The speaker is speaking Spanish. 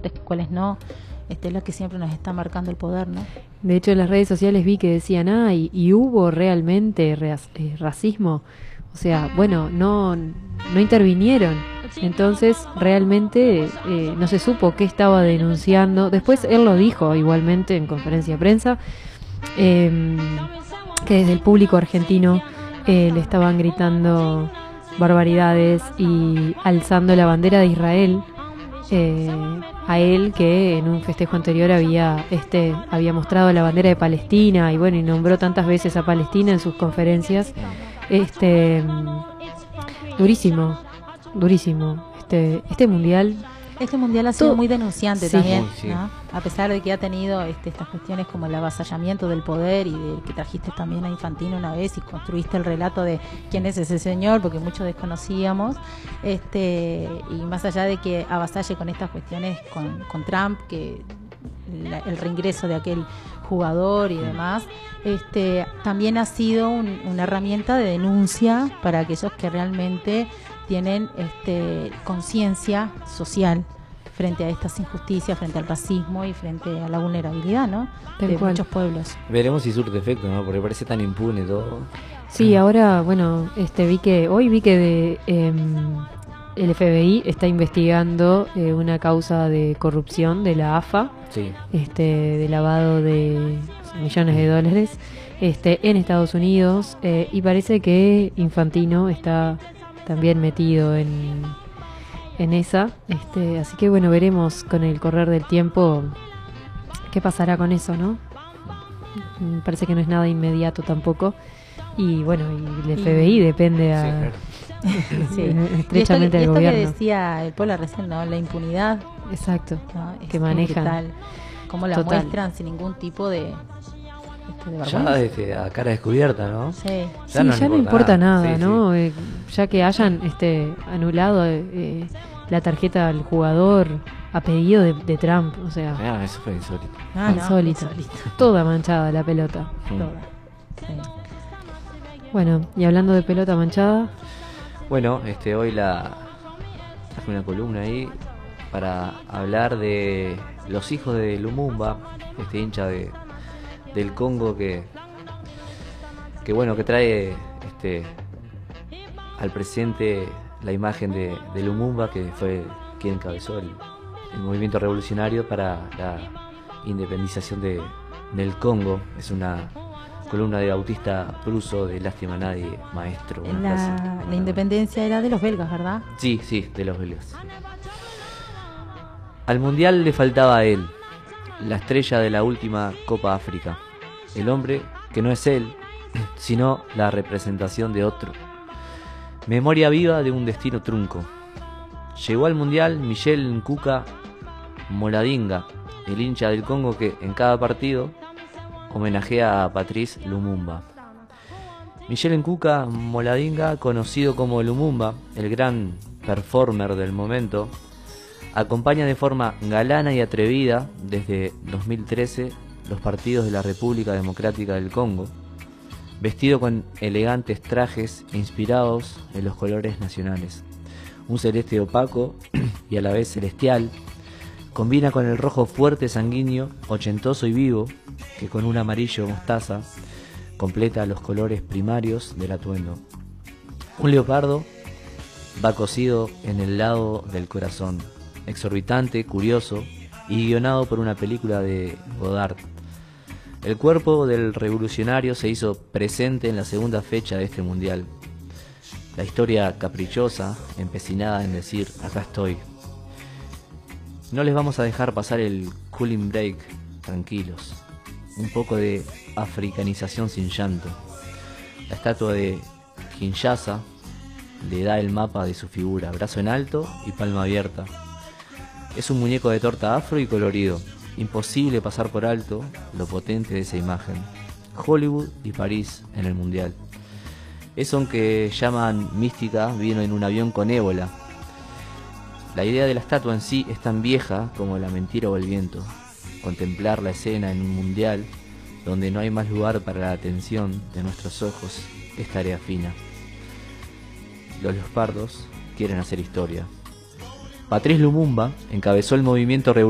importantes, cuáles no. Es lo que siempre nos está marcando el poder, ¿no? De hecho, en las redes sociales vi que decían, y hubo realmente racismo. O sea, bueno, no intervinieron. Entonces, realmente no se supo qué estaba denunciando. Después él lo dijo igualmente en conferencia de prensa, que desde el público argentino le estaban gritando barbaridades y alzando la bandera de Israel. A él, que en un festejo anterior había mostrado la bandera de Palestina y bueno, y nombró tantas veces a Palestina en sus conferencias. Durísimo este mundial. Este mundial ha sido muy denunciante también, sí. ¿no? A pesar de que ha tenido estas cuestiones como el avasallamiento del poder y de que trajiste también a Infantino una vez y construiste el relato de quién es ese señor, porque muchos desconocíamos, y más allá de que avasalle con estas cuestiones con Trump, que el reingreso de aquel jugador y demás, también ha sido una herramienta de denuncia para aquellos que realmente tienen conciencia social frente a estas injusticias, frente al racismo y frente a la vulnerabilidad, ¿no? De muchos pueblos. Veremos si surte efecto, ¿no? Porque parece tan impune todo. Sí, ahora, bueno, hoy vi que el FBI está investigando una causa de corrupción de la AFA, sí, de lavado de millones de dólares, en Estados Unidos, y parece que Infantino está también metido en esa, así que bueno, veremos con el correr del tiempo qué pasará con eso, ¿no? Parece que no es nada inmediato tampoco, y bueno, y el FBI depende estrechamente del gobierno. Que decía el Pola recién, ¿no? La impunidad, exacto, ¿no? Que manejan, brutal. Cómo la muestran sin ningún tipo de ya desde a cara descubierta, ¿no? Sí, ya no importa nada, sí, ¿no? Sí. Ya que hayan anulado la tarjeta al jugador a pedido de Trump, o sea, eso fue insólito. Insólito. Toda manchada la pelota. Toda. Sí. Bueno, y hablando de pelota manchada, bueno, hoy traje una columna ahí para hablar de los hijos de Lumumba, hincha del Congo que bueno, que trae al presente la imagen de Lumumba, que fue quien encabezó el movimiento revolucionario para la independización del Congo. Es una columna de Bautista Pruso, de Lástima a Nadie, maestro. La independencia era de los belgas, ¿verdad? Sí, de los belgas. Al Mundial le faltaba a él, la estrella de la última Copa África, el hombre que no es él, sino la representación de otro. Memoria viva de un destino trunco. Llegó al Mundial Michel Nkuka Moladinga, el hincha del Congo que en cada partido homenajea a Patrice Lumumba. Michel Nkuka Moladinga, conocido como Lumumba, el gran performer del momento, acompaña de forma galana y atrevida desde 2013 los partidos de la República Democrática del Congo, vestido con elegantes trajes inspirados en los colores nacionales. Un celeste opaco y a la vez celestial, combina con el rojo fuerte, sanguíneo, ochentoso y vivo, que con un amarillo mostaza completa los colores primarios del atuendo. Un leopardo va cosido en el lado del corazón, exorbitante, curioso y guionado por una película de Godard. El cuerpo del revolucionario se hizo presente en la segunda fecha de este mundial. La historia caprichosa, empecinada en decir, acá estoy. No les vamos a dejar pasar el cooling break tranquilos. Un poco de africanización sin llanto. La estatua de Kinshasa le da el mapa de su figura, brazo en alto y palma abierta. Es un muñeco de torta afro y colorido. Imposible pasar por alto lo potente de esa imagen. Hollywood y París en el mundial. Eso que llaman mística vino en un avión con ébola. La idea de la estatua en sí es tan vieja como la mentira o el viento. Contemplar la escena en un mundial donde no hay más lugar para la atención de nuestros ojos es tarea fina. Los leopardos quieren hacer historia. Patrice Lumumba encabezó el movimiento revolucionario